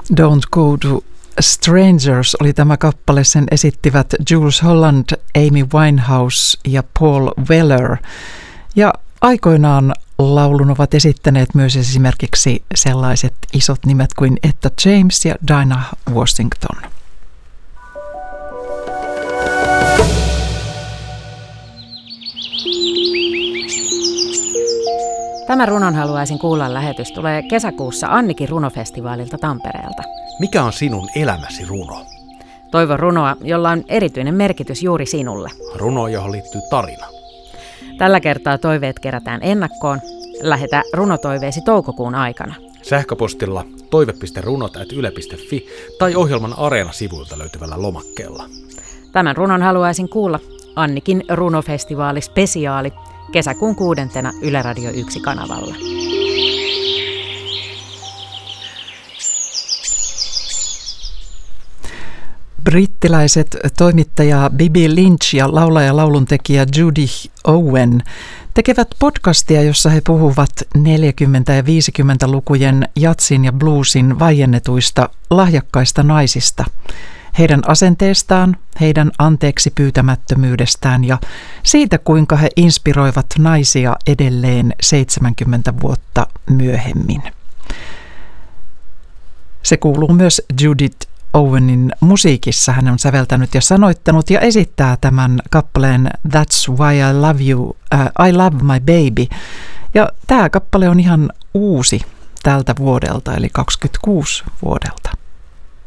Don't Go to Strangers oli tämä kappale. Sen esittivät Jools Holland, Amy Winehouse ja Paul Weller. Ja aikoinaan laulun ovat esittäneet myös esimerkiksi sellaiset isot nimet kuin Etta James ja Dinah Washington. Tämä Runon haluaisin kuulla -lähetys tulee kesäkuussa Annikin runofestivaalilta Tampereelta. Mikä on sinun elämäsi runo? Toivon runoa, jolla on erityinen merkitys juuri sinulle. Runo, johon liittyy tarina. Tällä kertaa toiveet kerätään ennakkoon. Lähetä runotoiveesi toukokuun aikana. Sähköpostilla toive.runot@yle.fi tai ohjelman Areena-sivuilta löytyvällä lomakkeella. Tämän runon haluaisin kuulla Annikin runofestivaali spesiaali kesäkuun 6. Yle Radio 1 -kanavalla. Brittiläiset toimittaja Bibi Lynch ja laulaja lauluntekijä Judith Owen tekevät podcastia, jossa he puhuvat 40- ja 50-lukujen jatsin ja bluesin vaiennetuista lahjakkaista naisista, heidän asenteestaan, heidän anteeksi pyytämättömyydestään ja siitä, kuinka he inspiroivat naisia edelleen 70 vuotta myöhemmin. Se kuuluu myös Judith Owenin musiikissa. Hän on säveltänyt ja sanoittanut ja esittää tämän kappaleen That's Why I Love You, I Love My Baby. Ja tämä kappale on ihan uusi tältä vuodelta, eli 26 vuodelta.